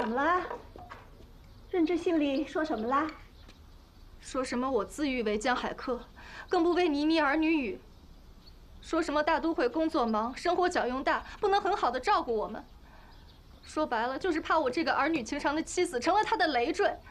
么了？润之信里说什么啦？ 说什么我自誉为江海客，更不为倪妮儿女语。说什么大都会工作忙，生活脚用大，不能很好的照顾我们。说白了，就是怕我这个儿女情长的妻子成了他的累赘。